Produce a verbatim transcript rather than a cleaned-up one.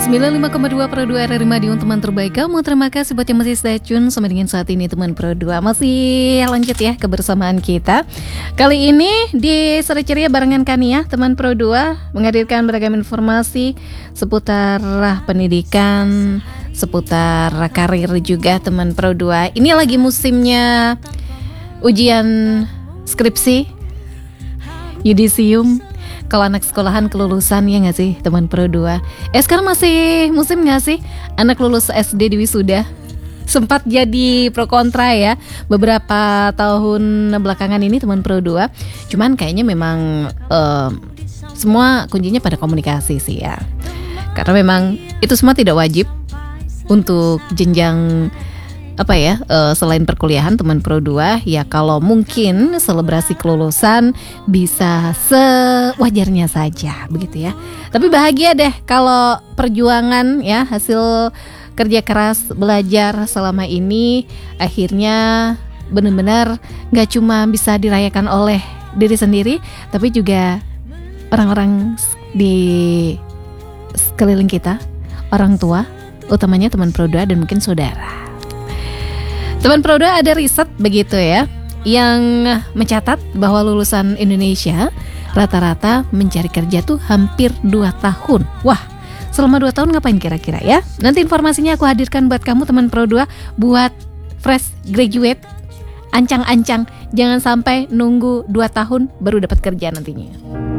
sembilan puluh lima koma dua Pro dua R R I Madiun, teman terbaik kamu. Terima kasih buat yang masih stay tune sama dengan saat ini teman Pro dua. Masih lanjut ya kebersamaan kita. Kali ini di Sore Ceria barengan Kania, teman Pro dua menghadirkan beragam informasi seputar pendidikan, seputar karir juga teman Pro dua. Ini lagi musimnya ujian skripsi, yudisium. Kalau anak sekolahan kelulusan ya gak sih teman Pro dua? Eh sekarang masih musim gak sih anak lulus S D di wisuda? Sempat jadi pro kontra ya beberapa tahun belakangan ini teman Pro dua. Cuman kayaknya memang uh, semua kuncinya pada komunikasi sih ya. Karena memang itu semua tidak wajib untuk jenjang apa ya, uh, selain perkuliahan teman Pro dua, ya kalau mungkin selebrasi kelulusan bisa sewajarnya saja begitu ya. Tapi bahagia deh kalau perjuangan ya, hasil kerja keras belajar selama ini akhirnya benar-benar gak cuma bisa dirayakan oleh diri sendiri, tapi juga orang-orang di sekeliling kita, orang tua, utamanya teman Pro dua dan mungkin saudara. Teman Pro dua, ada riset begitu ya yang mencatat bahwa lulusan Indonesia rata-rata mencari kerja tuh hampir dua tahun. Wah, selama dua tahun ngapain kira-kira ya? Nanti informasinya aku hadirkan buat kamu teman Pro dua, buat fresh graduate. Ancang-ancang, jangan sampai nunggu dua tahun baru dapat kerja nantinya.